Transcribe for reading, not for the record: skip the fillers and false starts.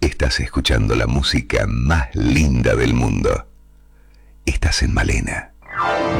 Estás escuchando la música más linda del mundo. Estás en Malena.